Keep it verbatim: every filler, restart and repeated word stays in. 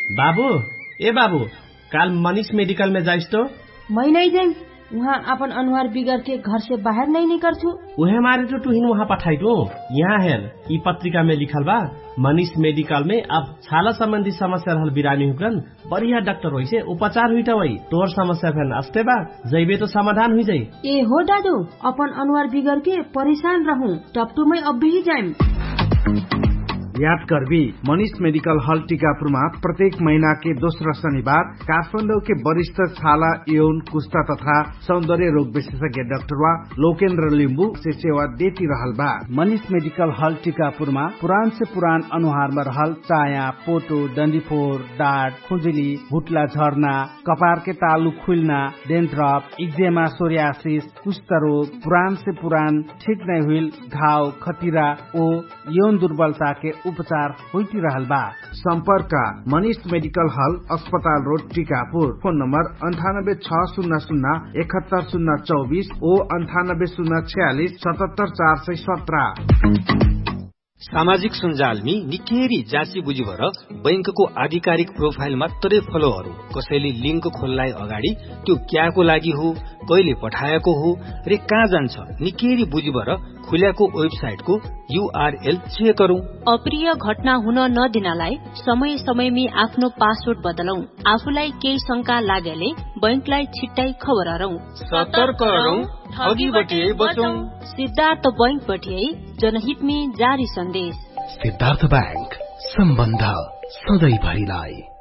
बाबू ए बाबू काल मनीष मेडिकल में जाइस तो? मैं नहीं जाई, वहाँ अपन अनुहार बिगड़ के घर से बाहर नहीं निकल छू। उहे मारे तो तुहिन वहाँ पठाई दो। यहाँ है ई पत्रिका में लिखल बा मनीष मेडिकल में अब छाला संबंधी समस्या रहल बिरामी हुकन बढ़िया डॉक्टर होई से उपचार हुई वही तोर समस्या फैन अस्ते बा जैबे तो समाधान हुई जाई। ए हो दादू अपन अनुहार बिगड़ के परेशान रहूं टपटू में अब भी जाइम। याद करबी मनीष मेडिकल हॉल टीकापुरमा प्रत्येक महीना के दोस्रो शनिबार काठमाडौँ के वरिष्ठ छाला यौन कुष्ठा तथा सौंदर्य रोग विशेषज्ञ डाक्टर वा लोकेन्द्र लिम्बू से सेवा देती रहल बा। मनीष मेडिकल हॉल टीकापुरमा पुरान से पुरान अनुहार में रहल चाया, पोटो, डंडीफोर, डाँट, खुजुली, भुटला झर्ना, कपार के तालु खुलना, डेन्ड्रफ, इक्जेमा, सोरियासिस, कुष्ठ रोग, पुरान से पुरान ठीक नहीं हुई घाव, खतिरा ओ यौन दुर्बलता के उपचार होती रहल बा। संपर्क मनीष मेडिकल हॉल अस्पताल रोड टीकापुर। फोन नंबर अंठानब्बे छ शून्य शून्य इकहत्तर शून्य चौबीस ओ अंठानब्बे शून्य छियालीस सतहत्तर चार सय सत्रह। सामाजिक सञ्जाल में निकेरी जाँची बुझी भएर बैंकको आधिकारिक प्रोफाइल मात्रै फलो गरौं। कसैले लिंक खोल्लाई अगाडि त्यो क्याको लागि हो, कहिले पठाएको हो रे कहाँ जान्छ निकेरी बुझी भएर खुल्याको वेबसाइटको यूआरएल चेक गरौं। अप्रिय घटना हुन नदिनलाई समय समयमै आफ्नो पासवर्ड बदलौं। आफूलाई केही शंका लागेले बैंकलाई छिट्टै खबर गरौं। सतर्क रहौं, ठगीबटे बचौं। सिद्धार्थ बैंक बटिए जनहित में जारी संदेश। सिद्धार्थ बैंक, सम्बन्ध सधैँ भरिलाई।